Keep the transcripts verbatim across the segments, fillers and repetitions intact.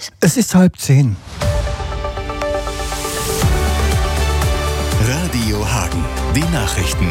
Es ist halb zehn. Radio Hagen, die Nachrichten.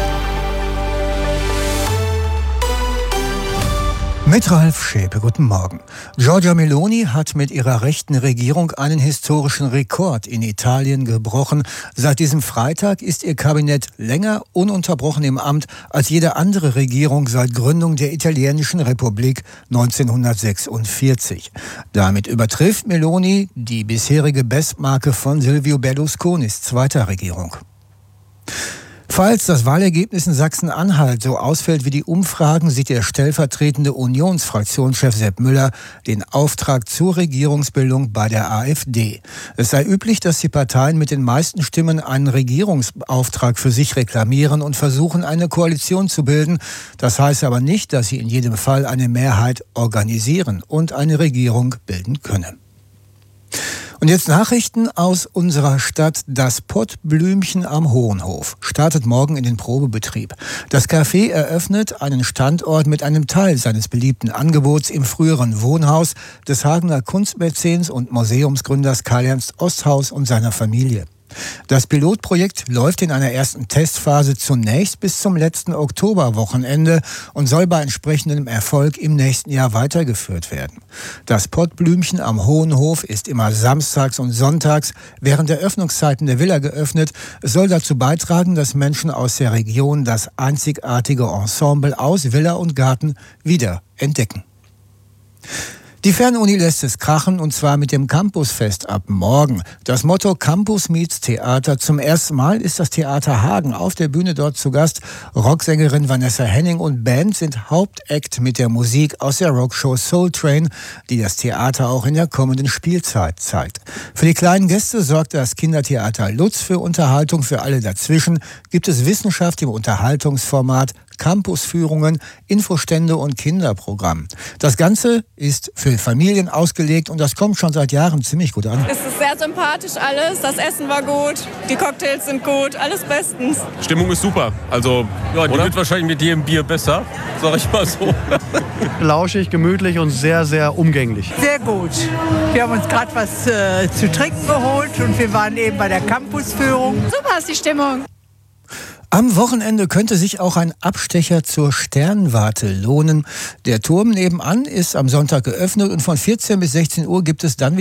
Mit Ralf Schäpe, guten Morgen. Giorgia Meloni hat mit ihrer rechten Regierung einen historischen Rekord in Italien gebrochen. Seit diesem Freitag ist ihr Kabinett länger ununterbrochen im Amt als jede andere Regierung seit Gründung der italienischen Republik neunzehnhundertsechsundvierzig. Damit übertrifft Meloni die bisherige Bestmarke von Silvio Berlusconis zweiter Regierung. Falls das Wahlergebnis in Sachsen-Anhalt so ausfällt wie die Umfragen, sieht der stellvertretende Unionsfraktionschef Sepp Müller den Auftrag zur Regierungsbildung bei der AfD. Es sei üblich, dass die Parteien mit den meisten Stimmen einen Regierungsauftrag für sich reklamieren und versuchen, eine Koalition zu bilden. Das heißt aber nicht, dass sie in jedem Fall eine Mehrheit organisieren und eine Regierung bilden können. Und jetzt Nachrichten aus unserer Stadt. Das Pottblümchen am Hohenhof startet morgen in den Probebetrieb. Das Café eröffnet einen Standort mit einem Teil seines beliebten Angebots im früheren Wohnhaus des Hagener Kunstmäzens und Museumsgründers Karl-Ernst Osthaus und seiner Familie. Das Pilotprojekt läuft in einer ersten Testphase zunächst bis zum letzten Oktoberwochenende und soll bei entsprechendem Erfolg im nächsten Jahr weitergeführt werden. Das Pottblümchen am Hohenhof ist immer samstags und sonntags während der Öffnungszeiten der Villa geöffnet. Es soll dazu beitragen, dass Menschen aus der Region das einzigartige Ensemble aus Villa und Garten wieder entdecken. Die Fernuni lässt es krachen, und zwar mit dem Campusfest ab morgen. Das Motto Campus meets Theater. Zum ersten Mal ist das Theater Hagen auf der Bühne dort zu Gast. Rocksängerin Vanessa Henning und Band sind Hauptakt mit der Musik aus der Rockshow Soul Train, die das Theater auch in der kommenden Spielzeit zeigt. Für die kleinen Gäste sorgt das Kindertheater Lutz für Unterhaltung. Für alle dazwischen gibt es Wissenschaft im Unterhaltungsformat, Campusführungen, Infostände und Kinderprogramm. Das Ganze ist für Familien ausgelegt und das kommt schon seit Jahren ziemlich gut an. Es ist sehr sympathisch alles, das Essen war gut, die Cocktails sind gut, alles bestens. Stimmung ist super, also ja, die wird wahrscheinlich mit jedem Bier besser, sag ich mal so. Lauschig, gemütlich und sehr, sehr umgänglich. Sehr gut. Wir haben uns gerade was äh, zu trinken geholt und wir waren eben bei der Campusführung. Super ist die Stimmung. Am Wochenende könnte sich auch ein Abstecher zur Sternwarte lohnen. Der Turm nebenan ist am Sonntag geöffnet und von vierzehn bis sechzehn Uhr gibt es dann